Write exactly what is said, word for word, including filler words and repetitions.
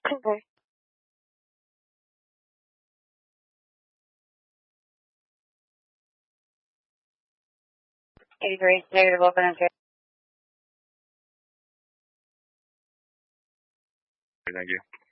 Okay. eighty-three, negative, open and check. Thank you.